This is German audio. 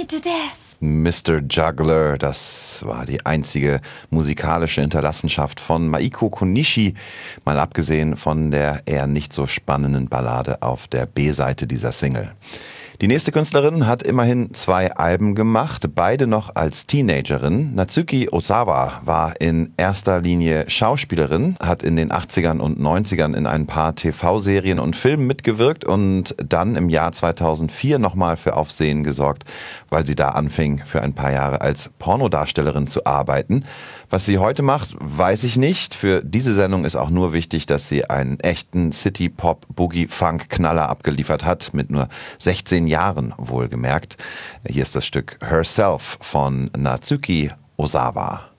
me to death. Mr. Juggler, das war die einzige musikalische Hinterlassenschaft von Maiko Konishi, mal abgesehen von der eher nicht so spannenden Ballade auf der B-Seite dieser Single. Die nächste Künstlerin hat immerhin 2 Alben gemacht, beide noch als Teenagerin. Natsuki Ozawa war in erster Linie Schauspielerin, hat in den 80ern und 90ern in ein paar TV-Serien und Filmen mitgewirkt und dann im Jahr 2004 nochmal für Aufsehen gesorgt, weil sie da anfing, für ein paar Jahre als Pornodarstellerin zu arbeiten. Was sie heute macht, weiß ich nicht. Für diese Sendung ist auch nur wichtig, dass sie einen echten City-Pop-Boogie-Funk-Knaller abgeliefert hat, mit nur 16 Jahren wohlgemerkt. Hier ist das Stück Herself von Natsuki Ozawa.